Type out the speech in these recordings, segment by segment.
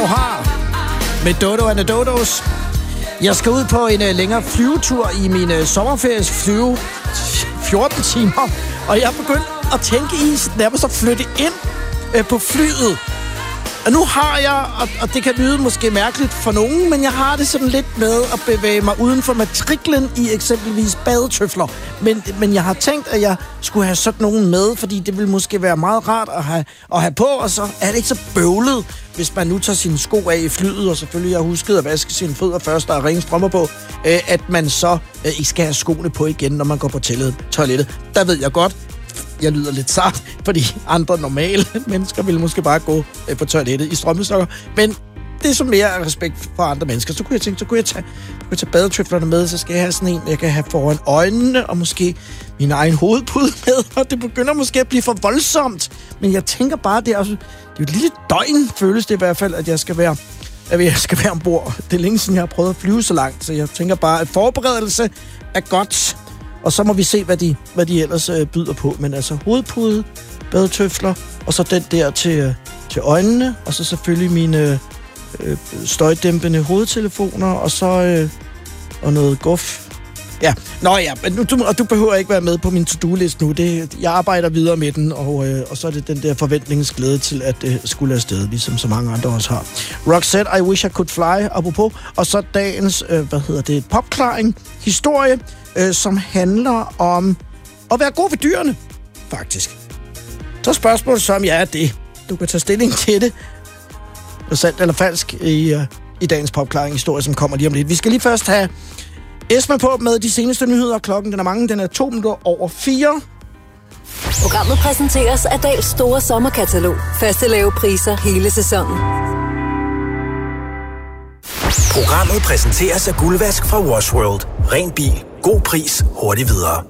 nu har med Dodo and the Dodos. Jeg skal ud på en længere flyvetur i min sommerferie. Flyve 14 timer, og jeg er begyndt at tænke i nærmest at flytte ind på flyet. Og nu har jeg, og det kan lyde måske mærkeligt for nogen, men jeg har det sådan lidt med at bevæge mig uden for matriklen i eksempelvis badetøfler. Men jeg har tænkt, at jeg skulle have sådan nogen med, fordi det ville måske være meget rart at have på, og så er det ikke så bøvlet, hvis man nu tager sine sko af i flyet, og selvfølgelig har husket at vaske sine fødder først og rene strømper på, at man så ikke skal have skoene på igen, når man går på toilettet. Der ved jeg godt, jeg lyder lidt sart, fordi andre normale mennesker ville måske bare gå på toilettet i strømpesokker. Men det er så mere respekt for andre mennesker. Så kunne jeg tænke, så kunne jeg tage badetøflerne med, så skal jeg have sådan en, jeg kan have foran øjnene, og måske min egen hovedpude med, og det begynder måske at blive for voldsomt. Men jeg tænker bare, det er jo et lille døgn, føles det i hvert fald, at jeg skal være ombord. Det er længe siden, jeg har prøvet at flyve så langt, så jeg tænker bare, at forberedelse er godt. Og så må vi se, hvad de ellers byder på. Men altså hovedpude, badetøfler, og så den der til øjnene, og så selvfølgelig mine støjdæmpende hovedtelefoner, og så og noget guf. Ja, men du behøver ikke være med på min to-do-list nu. Jeg arbejder videre med den, og så er det den der forventningsglæde til, at det skulle afsted, ligesom så mange andre også har. Roxette, I Wish I Could Fly, apropos, og så dagens, popklaring, historie, som handler om at være god ved dyrene, faktisk. Så spørgsmålet som er det. Du kan tage stilling til det, sandt eller falsk, i dagens popklaring historie, som kommer lige om lidt. Vi skal lige først have Esma på med de seneste nyheder. Klokken den er mange, den er 4:02. Programmet præsenteres af Dahls store sommerkatalog. Faste lave priser hele sæsonen. Programmet præsenteres af Guldvask fra Wash World. Ren bil. God pris. Hurtigt videre.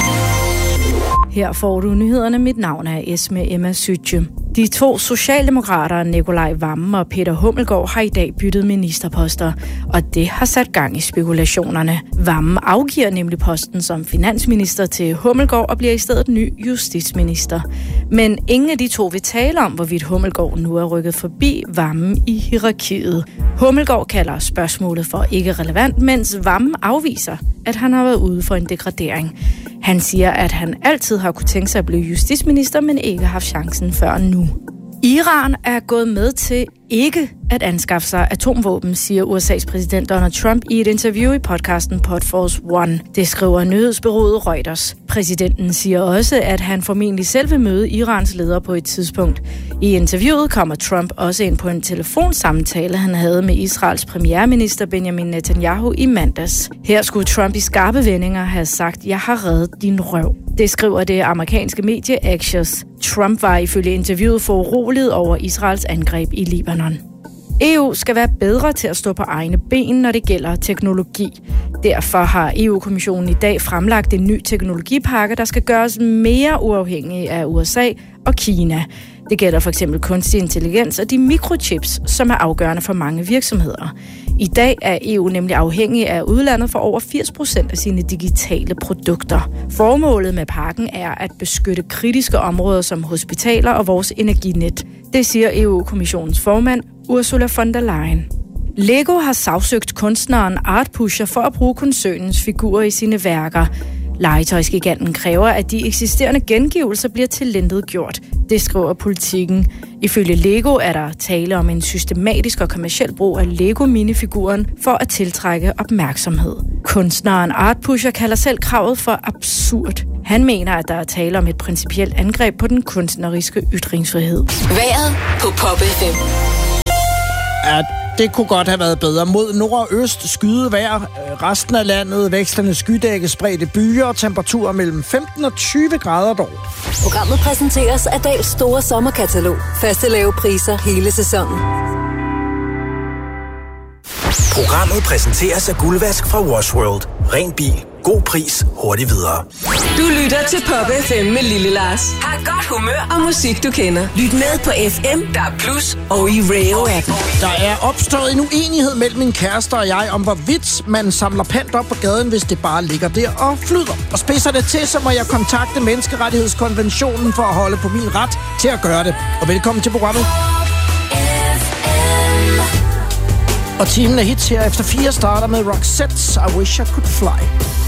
Her får du nyhederne. Mit navn er Esme Emma Sytje. De to socialdemokrater, Nikolaj Wammen og Peter Hummelgaard, har i dag byttet ministerposter, og det har sat gang i spekulationerne. Wammen afgiver nemlig posten som finansminister til Hummelgaard og bliver i stedet ny justitsminister. Men ingen af de to vil tale om, hvorvidt Hummelgaard nu er rykket forbi Wammen i hierarkiet. Hummelgaard kalder spørgsmålet for ikke relevant, mens Wammen afviser, at han har været ude for en degradering. Han siger, at han altid har kunne tænke sig at blive justitsminister, men ikke har haft chancen før nu. Iran er gået med til ikke at anskaffe sig atomvåben, siger USA's præsident Donald Trump i et interview i podcasten Podforce One. Det skriver nyhedsbureauet Reuters. Præsidenten siger også, at han formentlig selv vil møde Irans leder på et tidspunkt. I interviewet kommer Trump også ind på en telefonsamtale, han havde med Israels premierminister Benjamin Netanyahu i mandags. Her skulle Trump i skarpe vendinger have sagt, jeg har reddet din røv. Det skriver det amerikanske medie Axios. Trump var ifølge interviewet foruroliget over Israels angreb i Libanon. EU skal være bedre til at stå på egne ben, når det gælder teknologi. Derfor har EU-kommissionen i dag fremlagt en ny teknologipakke, der skal gøre os mere uafhængige af USA og Kina. Det gælder for eksempel kunstig intelligens og de mikrochips, som er afgørende for mange virksomheder. I dag er EU nemlig afhængig af udlandet for over 80% af sine digitale produkter. Formålet med pakken er at beskytte kritiske områder som hospitaler og vores energinet. Det siger EU-kommissionens formand Ursula von der Leyen. Lego har sagsøgt kunstneren Art Pusher for at bruge koncernens figurer i sine værker. Legetøjsgiganten kræver, at de eksisterende gengivelser bliver tilintetgjort. Det skriver Politiken. Ifølge Lego er der tale om en systematisk og kommerciel brug af Lego-minifiguren for at tiltrække opmærksomhed. Kunstneren Art Pusher kalder selv kravet for absurd. Han mener, at der er tale om et principielt angreb på den kunstneriske ytringsfrihed. Vejret på Pop FM. Ja, det kunne godt have været bedre. Mod nord og øst skyde vejr. Resten af landet vekslende skydække, spredte byer og temperaturer mellem 15 og 20 grader dog. Programmet præsenteres af Dahls store sommerkatalog. Faste lave priser hele sæsonen. Programmet præsenteres af Guldvask fra Wash World. Ren bil. God pris. Hurtigt videre. Du lytter til Pop FM med Lille Lars. Har godt humør og musik, du kender. Lyt med på FM, der er Plus og i Radio-appen. Der er opstået en uenighed mellem min kæreste og jeg om, hvorvidt man samler pant op på gaden, hvis det bare ligger der og flyder. Og spidser det til, så må jeg kontakte Menneskerettighedskonventionen for at holde på min ret til at gøre det. Og velkommen til programmet. FM. Og timen af hits her efter 4 starter med Roxette's I Wish I Could Fly.